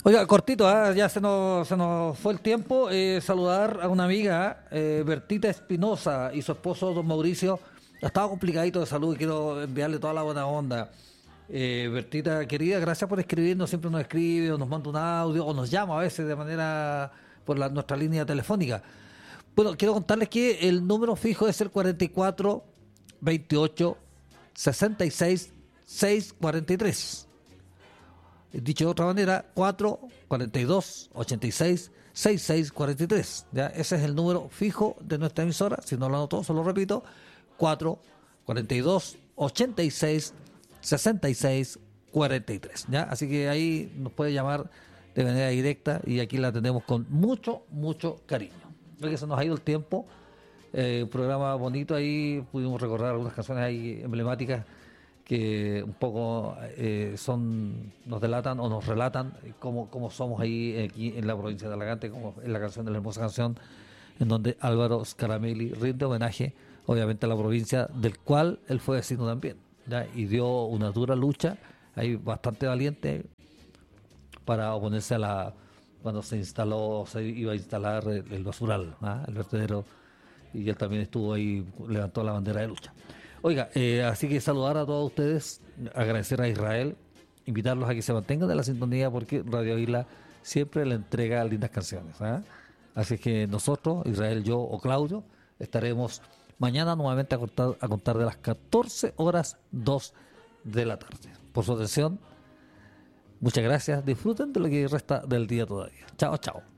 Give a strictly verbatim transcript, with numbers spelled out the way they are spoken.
Oiga, cortito, ¿eh? Ya se nos, se nos fue el tiempo. Eh, saludar a una amiga, eh, Bertita Espinosa, y su esposo, don Mauricio. Ha estado complicadito de salud y quiero enviarle toda la buena onda. Eh, Bertita, querida, gracias por escribirnos. Siempre nos escribe o nos manda un audio o nos llama a veces de manera por la, nuestra línea telefónica. Bueno, quiero contarles que el número fijo es el cuarenta y cuatro veintiocho sesenta y seis seiscientos cuarenta y tres. Dicho de otra manera, cuatro cuarenta y dos ochenta y seis sesenta y seis cuarenta y tres. ¿Ya? Ese es el número fijo de nuestra emisora. Si no lo anoto, solo repito: cuatro cuarenta y dos ochenta y seis sesenta y seis cuarenta y tres. ¿Ya? Así que ahí nos puede llamar de manera directa y aquí la atendemos con mucho, mucho cariño. Creo que se nos ha ido el tiempo. Eh, un programa bonito ahí, pudimos recordar algunas canciones ahí emblemáticas que un poco eh, son nos delatan o nos relatan cómo, cómo somos ahí aquí en la provincia de Alagante, como en la canción de la hermosa canción, en donde Álvaro Scaramelli rinde homenaje, obviamente, a la provincia del cual él fue vecino también, ¿ya? Y dio una dura lucha, ahí bastante valiente, para oponerse a la cuando se instaló, se iba a instalar el, el basural, ¿ah? El vertedero, y él también estuvo ahí, levantó la bandera de lucha. Oiga, eh, así que saludar a todos ustedes, agradecer a Israel, invitarlos a que se mantengan de la sintonía porque Radio Isla siempre le entrega lindas canciones, ¿eh? Así que nosotros, Israel, yo o Claudio, estaremos mañana nuevamente a contar, a contar de las catorce horas dos de la tarde. Por su atención, muchas gracias, disfruten de lo que resta del día todavía. Chao, chao.